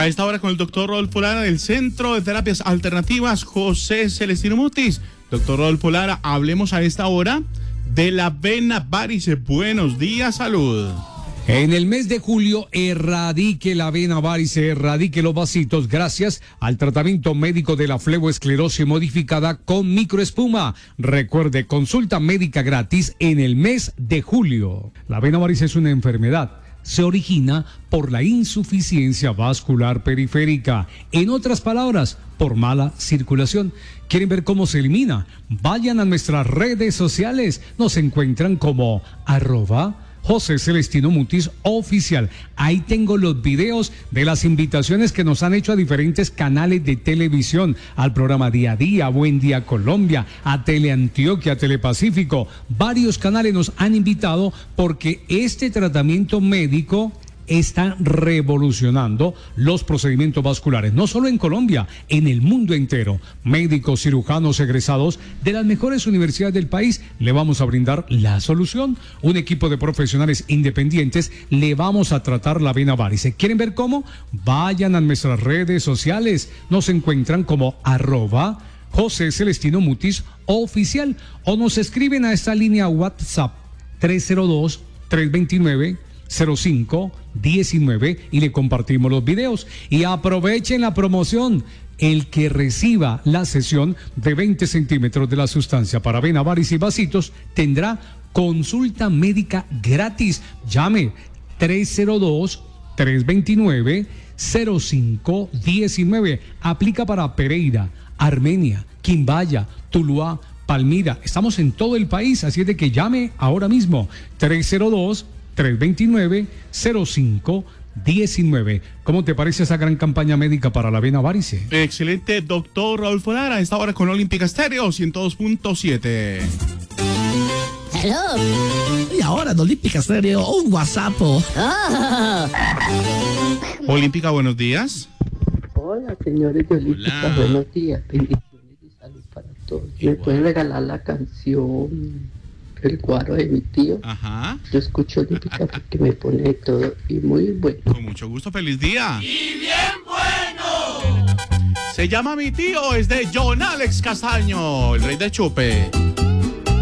A esta hora con el doctor Rodolfo Lara del Centro de Terapias Alternativas José Celestino Mutis. Doctor Rodolfo Lara, hablemos a esta hora de la vena varice. Buenos días, salud. En el mes de julio, erradique la vena varice, erradique los vasitos gracias al tratamiento médico de la fleboesclerosis modificada con microespuma. Recuerde, consulta médica gratis en el mes de julio. La vena varice es una enfermedad. Se origina por la insuficiencia vascular periférica. En otras palabras, por mala circulación. ¿Quieren ver cómo se elimina? Vayan a nuestras redes sociales. Nos encuentran como @José Celestino Mutis Oficial. Ahí tengo los videos de las invitaciones que nos han hecho a diferentes canales de televisión, al programa Día a Día, Buen Día Colombia, a Teleantioquia, Telepacífico. Varios canales nos han invitado porque este tratamiento médico está revolucionando los procedimientos vasculares, no solo en Colombia, en el mundo entero. Médicos, cirujanos egresados de las mejores universidades del país le vamos a brindar la solución. Un equipo de profesionales independientes le vamos a tratar la vena varice. ¿Quieren ver cómo? Vayan a nuestras redes sociales. Nos encuentran como @José Celestino Mutis Oficial o nos escriben a esta línea WhatsApp 302-329-0519 y le compartimos los videos. Y aprovechen la promoción. El que reciba la sesión de 20 centímetros de la sustancia para vena varice y vasitos tendrá consulta médica gratis. Llame 302-329-0519. Aplica para Pereira, Armenia, Quimbaya, Tuluá, Palmira. Estamos en todo el país, así es de que llame ahora mismo. 302-329-0519. ¿Cómo te parece esa gran campaña médica para la vena varice? Excelente, doctor Rodolfo Lara. A esta hora con Olímpica Estéreo 102.7. Hello. Y ahora en Olímpica Estéreo, un WhatsApp. Olímpica, buenos días. Hola, señores de Olímpica, Hola. buenos días, bendiciones y salud para todos. ¿Me pueden regalar la canción El Guaro de mi tío? Ajá. Yo escucho Olímpica porque me pone de todo y muy bueno. Con mucho gusto, feliz día. ¡Y bien bueno! Se llama Mi Tío, es de John Alex Castaño, el rey de chupe.